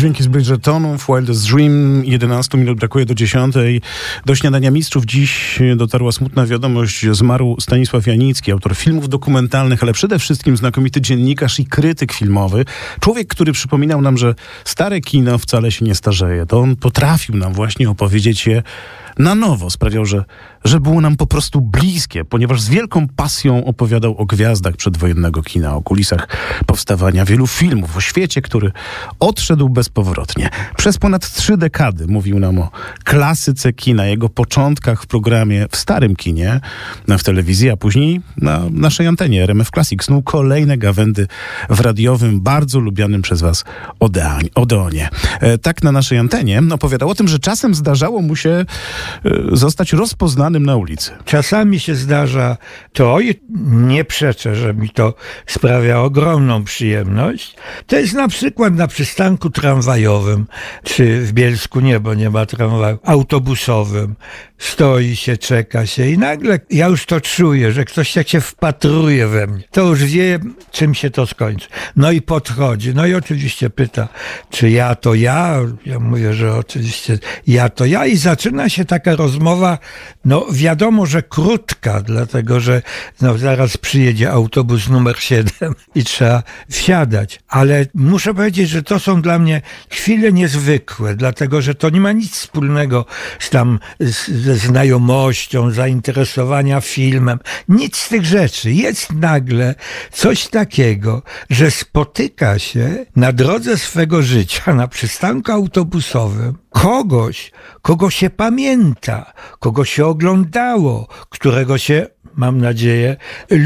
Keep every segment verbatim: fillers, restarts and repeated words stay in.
Dźwięki z Bridgertonów, Wildest Dream, jedenaście minut brakuje do dziesiątej. Do Śniadania Mistrzów dziś dotarła smutna wiadomość. Zmarł Stanisław Janicki, autor filmów dokumentalnych, ale przede wszystkim znakomity dziennikarz i krytyk filmowy. Człowiek, który przypominał nam, że stare kino wcale się nie starzeje. To on potrafił nam właśnie opowiedzieć je na nowo. Sprawiał, że, że było nam po prostu bliskie, ponieważ z wielką pasją opowiadał o gwiazdach przedwojennego kina, o kulisach powstawania wielu filmów, o świecie, który odszedł bezpowrotnie. Przez ponad trzy dekady mówił nam o klasyce kina, jego początkach w programie w starym kinie, w telewizji, a później na naszej antenie R M F Classic. Snuł kolejne gawędy w radiowym, bardzo lubianym przez was Odeonie. E, tak na naszej antenie opowiadał o tym, że czasem zdarzało mu się e, zostać rozpoznanym na ulicy. Czasami się zdarza to i nie przeczę, że mi to sprawia ogromną przyjemność. To jest na przykład na przystanku tramwajowym, czy w Bielsku nie, bo nie ma tramwaju, autobusowym. Stoi się, czeka się i nagle ja już to czuję, że ktoś jak się wpatruje we mnie. To już wie, czym się to skończy. No i podchodzi. No i oczywiście pyta, czy ja to ja? Ja mówię, że oczywiście ja to ja. I zaczyna się taka rozmowa, no wiadomo, że krótka, dlatego że no, zaraz przyjedzie autobus numer siedem i trzeba wsiadać. Ale muszę powiedzieć, że to są dla mnie chwile niezwykłe, dlatego że to nie ma nic wspólnego z tam z, ze znajomością, zainteresowania filmem. Nic z tych rzeczy. Jest nagle coś takiego, że spotyka się na drodze swego życia, na przystanku autobusowym, kogoś, kogo się pamięta, kogo się oglądało, którego się, mam nadzieję,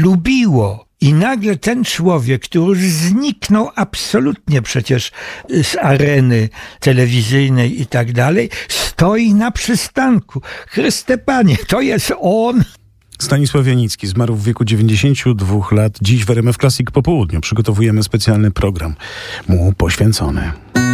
lubiło. I nagle ten człowiek, który już zniknął absolutnie przecież z areny telewizyjnej i tak dalej, stoi na przystanku. Chryste Panie, to jest on. Stanisław Janicki zmarł w wieku dziewięćdziesięciu dwóch lat. Dziś w R M F Classic po południu przygotowujemy specjalny program mu poświęcony.